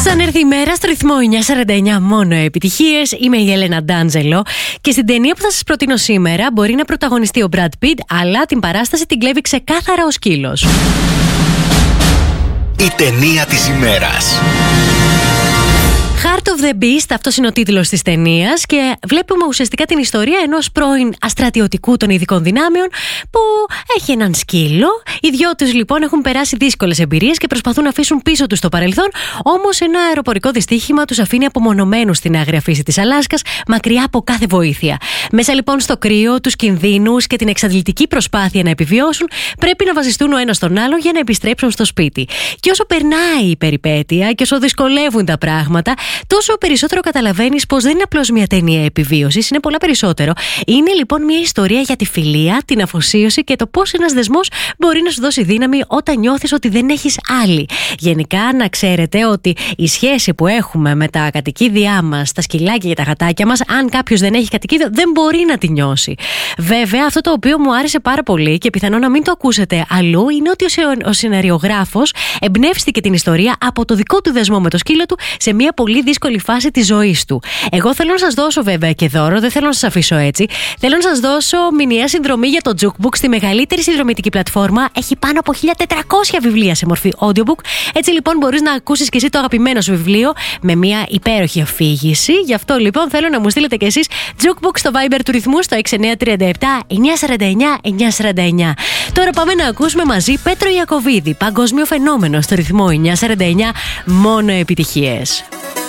Σαν έρθει η μέρα στο ρυθμό 949 μόνο επιτυχίες. Είμαι η Έλενα Ντάντζελο και στην ταινία που θα σας προτείνω σήμερα μπορεί να πρωταγωνιστεί ο Brad Pitt, αλλά την παράσταση την κλέβει ξεκάθαρα ο σκύλος. Η ταινία της ημέρας. Heart of the Beast, αυτός είναι ο τίτλος της ταινίας και βλέπουμε ουσιαστικά την ιστορία ενός πρώην αστρατιωτικού των ειδικών δυνάμεων που έχει έναν σκύλο. Οι δυο τους λοιπόν έχουν περάσει δύσκολες εμπειρίες και προσπαθούν να αφήσουν πίσω τους το παρελθόν, όμως ένα αεροπορικό δυστύχημα τους αφήνει απομονωμένους στην άγρια φύση της Αλάσκας, μακριά από κάθε βοήθεια. Μέσα λοιπόν στο κρύο, τους κινδύνους και την εξαντλητική προσπάθεια να επιβιώσουν, πρέπει να βασιστούν ο ένας στον άλλο για να επιστρέψουν στο σπίτι. Και όσο περνάει η περιπέτεια και όσο δυσκολεύουν τα πράγματα, τόσο περισσότερο καταλαβαίνεις πως δεν είναι απλώς μια ταινία επιβίωσης, είναι πολλά περισσότερο. Είναι λοιπόν μια ιστορία για τη φιλία, την αφοσίωση και το πώς ένας δεσμός μπορεί να σου δώσει δύναμη όταν νιώθεις ότι δεν έχεις άλλη. Γενικά, να ξέρετε ότι η σχέση που έχουμε με τα κατοικίδια μας, τα σκυλάκια και τα γατάκια μας, αν κάποιος δεν έχει κατοικίδιο, δεν μπορεί να τη νιώσει. Βέβαια, αυτό το οποίο μου άρεσε πάρα πολύ και πιθανόν να μην το ακούσετε αλλού, είναι ότι ο σεναριογράφος εμπνεύστηκε την ιστορία από το δικό του δεσμό με το σκύλο του σε μια πολύ δύσκολη φάση της ζωής του. Εγώ θέλω να σας δώσω βέβαια και δώρο, δεν θέλω να σας αφήσω έτσι. Θέλω να σας δώσω μηνιαία συνδρομή για το Jukebook στη μεγαλύτερη συνδρομητική πλατφόρμα. Έχει πάνω από 1.400 βιβλία σε μορφή audiobook. Έτσι λοιπόν μπορείς να ακούσεις και εσύ το αγαπημένο σου βιβλίο με μια υπέροχη αφήγηση. Γι' αυτό λοιπόν θέλω να μου στείλετε και εσείς Jukebook στο Viber του ρυθμού στο 6937 949 949. Τώρα πάμε να ακούσουμε μαζί Πέτρο Ιακωβίδη, παγκόσμιο φαινόμενο στο ρυθμό 949, μόνο επιτυχίες.